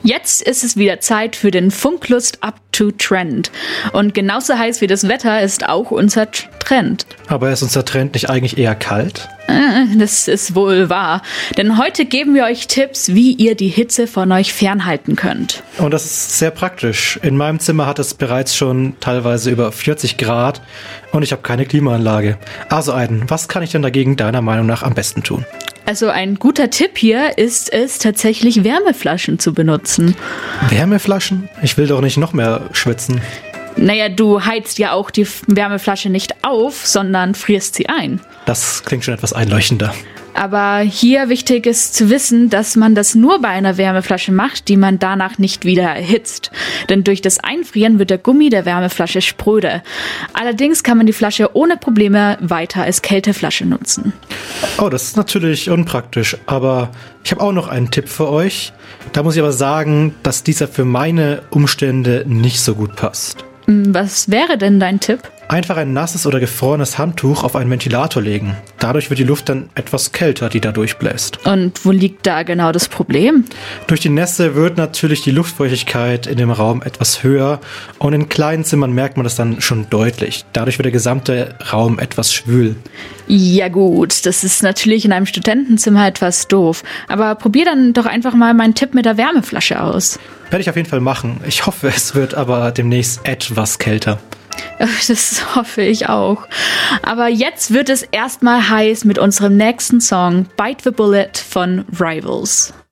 Jetzt ist es wieder Zeit für den Funklust Up to Trend. Und genauso heiß wie das Wetter ist auch unser Trend. Aber ist unser Trend nicht eigentlich eher kalt? Das ist wohl wahr. Denn heute geben wir euch Tipps, wie ihr die Hitze von euch fernhalten könnt. Und das ist sehr praktisch. In meinem Zimmer hat es bereits schon teilweise über 40 Grad und ich habe keine Klimaanlage. Also Aiden, was kann ich denn dagegen deiner Meinung nach am besten tun? Also ein guter Tipp hier ist es, tatsächlich Wärmeflaschen zu benutzen. Wärmeflaschen? Ich will doch nicht noch mehr schwitzen. Naja, du heizt ja auch die Wärmeflasche nicht auf, sondern frierst sie ein. Das klingt schon etwas einleuchtender. Aber hier wichtig ist zu wissen, dass man das nur bei einer Wärmeflasche macht, die man danach nicht wieder erhitzt. Denn durch das Einfrieren wird der Gummi der Wärmeflasche spröde. Allerdings kann man die Flasche ohne Probleme weiter als Kälteflasche nutzen. Oh, das ist natürlich unpraktisch, aber ich habe auch noch einen Tipp für euch. Da muss ich aber sagen, dass dieser für meine Umstände nicht so gut passt. Was wäre denn dein Tipp? Einfach ein nasses oder gefrorenes Handtuch auf einen Ventilator legen. Dadurch wird die Luft dann etwas kälter, die da durchbläst. Und wo liegt da genau das Problem? Durch die Nässe wird natürlich die Luftfeuchtigkeit in dem Raum etwas höher und in kleinen Zimmern merkt man das dann schon deutlich. Dadurch wird der gesamte Raum etwas schwül. Ja gut, das ist natürlich in einem Studentenzimmer etwas doof. Aber probier dann doch einfach mal meinen Tipp mit der Wärmeflasche aus. Werde ich auf jeden Fall machen. Ich hoffe, es wird aber demnächst etwas kälter. Das hoffe ich auch. Aber jetzt wird es erstmal heiß mit unserem nächsten Song Bite the Bullet von Rivals.